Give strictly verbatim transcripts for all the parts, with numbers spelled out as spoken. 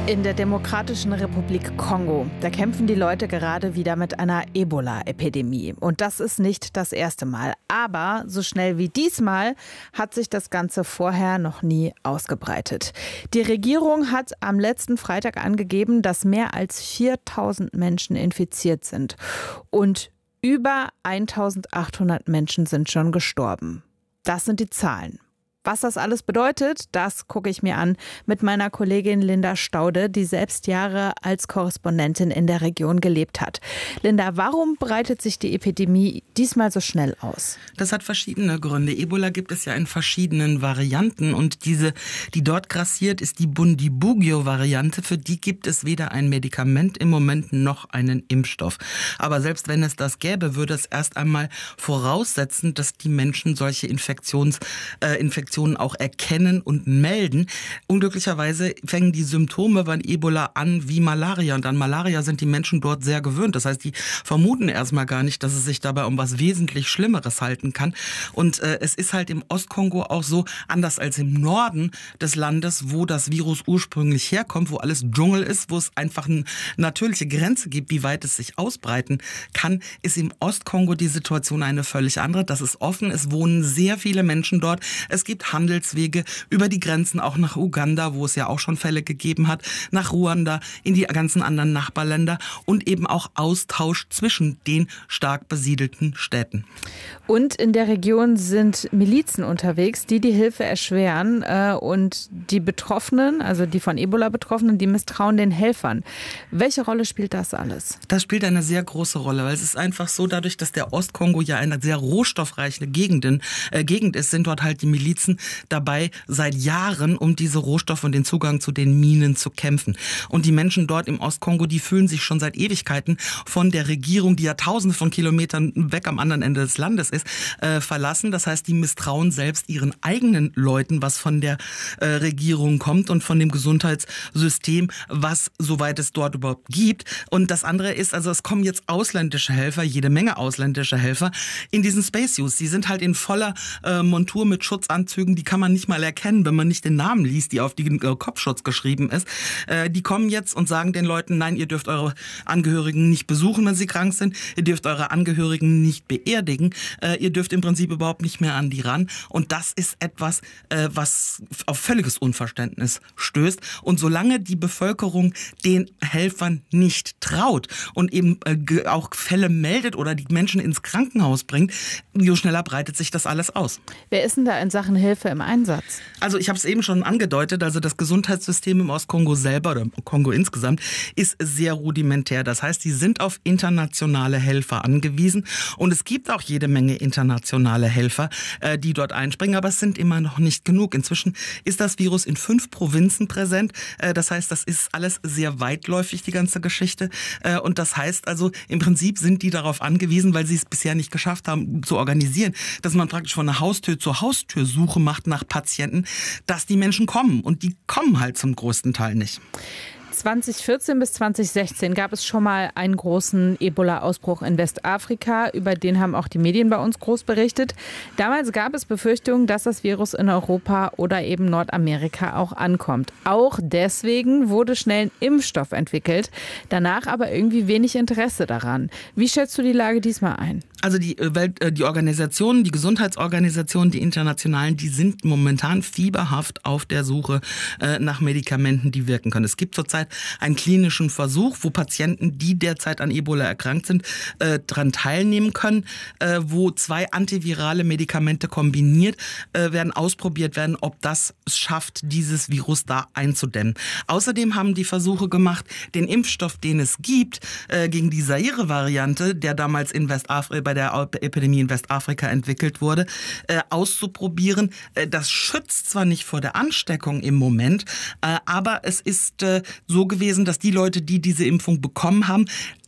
In der Demokratischen Republik Kongo, da kämpfen die Leute gerade wieder mit einer Ebola-Epidemie. Und das ist nicht das erste Mal. Aber so schnell wie diesmal hat sich das Ganze vorher noch nie ausgebreitet. Die Regierung hat am letzten Freitag angegeben, dass mehr als viertausend Menschen infiziert sind. Und über eintausendachthundert Menschen sind schon gestorben. Das sind die Zahlen. Was das alles bedeutet, das gucke ich mir an mit meiner Kollegin Linda Staude, die selbst Jahre als Korrespondentin in der Region gelebt hat. Linda, warum breitet sich die Epidemie diesmal so schnell aus? Das hat verschiedene Gründe. Ebola gibt es ja in verschiedenen Varianten und diese, die dort grassiert, ist die Bundibugyo-Variante. Für die gibt es weder ein Medikament im Moment noch einen Impfstoff. Aber selbst wenn es das gäbe, würde es erst einmal voraussetzen, dass die Menschen solche Infektions, äh, Infektionen auch erkennen und melden. Unglücklicherweise fängen die Symptome bei Ebola an wie Malaria. Und an Malaria sind die Menschen dort sehr gewöhnt. Das heißt, die vermuten erstmal gar nicht, dass es sich dabei um was wesentlich Schlimmeres halten kann. Und äh, es ist halt im Ostkongo auch so, anders als im Norden des Landes, wo das Virus ursprünglich herkommt, wo alles Dschungel ist, wo es einfach eine natürliche Grenze gibt, wie weit es sich ausbreiten kann, ist im Ostkongo die Situation eine völlig andere. Das ist offen. Es wohnen sehr viele Menschen dort. Es gibt Handelswege über die Grenzen auch nach Uganda, wo es ja auch schon Fälle gegeben hat, nach Ruanda, in die ganzen anderen Nachbarländer und eben auch Austausch zwischen den stark besiedelten Städten. Und in der Region sind Milizen unterwegs, die die Hilfe erschweren äh, und die Betroffenen, also die von Ebola Betroffenen, die misstrauen den Helfern. Welche Rolle spielt das alles? Das spielt eine sehr große Rolle, weil es ist einfach so, dadurch, dass der Ostkongo ja eine sehr rohstoffreiche Gegend, äh, Gegend ist, sind dort halt die Milizen dabei, seit Jahren um diese Rohstoffe und den Zugang zu den Minen zu kämpfen. Und die Menschen dort im Ostkongo, die fühlen sich schon seit Ewigkeiten von der Regierung, die ja tausende von Kilometern weg am anderen Ende des Landes ist, äh, verlassen. Das heißt, die misstrauen selbst ihren eigenen Leuten, was von der äh, Regierung kommt und von dem Gesundheitssystem, was, soweit es dort überhaupt gibt. Und das andere ist, also es kommen jetzt ausländische Helfer, jede Menge ausländische Helfer in diesen Spacesuits. Die sind halt in voller äh, Montur mit Schutzanzügen, die kann man nicht mal erkennen, wenn man nicht den Namen liest, die auf den äh, Kopfschutz geschrieben ist. Äh, die kommen jetzt und sagen den Leuten, nein, ihr dürft eure Angehörigen nicht besuchen, wenn sie krank sind. Ihr dürft eure Angehörigen nicht beerdigen. Äh, ihr dürft im Prinzip überhaupt nicht mehr an die ran. Und das ist etwas, äh, was auf völliges Unverständnis stößt. Und solange die Bevölkerung den Helfern nicht traut und eben äh, auch Fälle meldet oder die Menschen ins Krankenhaus bringt, jo schneller breitet sich das alles aus. Wer ist denn da in Sachen Hilfe im Einsatz? Also ich habe es eben schon angedeutet, also das Gesundheitssystem im Ostkongo selber oder im Kongo insgesamt ist sehr rudimentär. Das heißt, die sind auf internationale Helfer angewiesen und es gibt auch jede Menge internationale Helfer, äh, die dort einspringen, aber es sind immer noch nicht genug. Inzwischen ist das Virus in fünf Provinzen präsent. Äh, das heißt, das ist alles sehr weitläufig, die ganze Geschichte. Äh, und das heißt also, im Prinzip sind die darauf angewiesen, weil sie es bisher nicht geschafft haben zu organisieren, dass man praktisch von der Haustür zur Haustür Suche macht nach Patienten, dass die Menschen kommen. Und die kommen halt zum größten Teil nicht. zwanzig vierzehn bis zwanzig sechzehn gab es schon mal einen großen Ebola-Ausbruch in Westafrika. Über den haben auch die Medien bei uns groß berichtet. Damals gab es Befürchtungen, dass das Virus in Europa oder eben Nordamerika auch ankommt. Auch deswegen wurde schnell ein Impfstoff entwickelt. Danach aber irgendwie wenig Interesse daran. Wie schätzt du die Lage diesmal ein? Also die Welt, die Organisationen, die Gesundheitsorganisationen, die internationalen, die sind momentan fieberhaft auf der Suche äh, nach Medikamenten, die wirken können. Es gibt zurzeit einen klinischen Versuch, wo Patienten, die derzeit an Ebola erkrankt sind, äh, daran teilnehmen können, äh, wo zwei antivirale Medikamente kombiniert äh, werden, ausprobiert werden, ob das es schafft, dieses Virus da einzudämmen. Außerdem haben die Versuche gemacht, den Impfstoff, den es gibt, äh, gegen die Zaire-Variante, der damals in Westafrika bei der Epidemie in Westafrika entwickelt wurde, äh, auszuprobieren. Äh, das schützt zwar nicht vor der Ansteckung im Moment, äh, aber es ist äh, so gewesen, dass die Leute, die diese Impfung bekommen haben,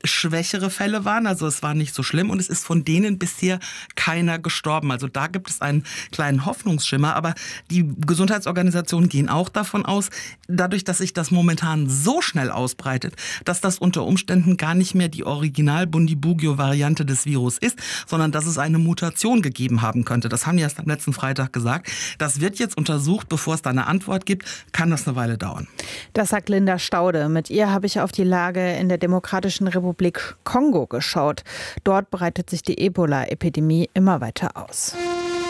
schwächere Fälle waren, also es war nicht so schlimm und es ist von denen bisher keiner gestorben. Also da gibt es einen kleinen Hoffnungsschimmer, aber die Gesundheitsorganisationen gehen auch davon aus, dadurch, dass sich das momentan so schnell ausbreitet, dass das unter Umständen gar nicht mehr die Original-Bundibugyo-Variante des Virus ist, sondern dass es eine Mutation gegeben haben könnte. Das haben die erst am letzten Freitag gesagt. Das wird jetzt untersucht, bevor es da eine Antwort gibt, kann das eine Weile dauern. Das sagt Linda Staude. Mit ihr habe ich auf die Lage in der Demokratischen Republik Kongo geschaut. Dort breitet sich die Ebola-Epidemie immer weiter aus.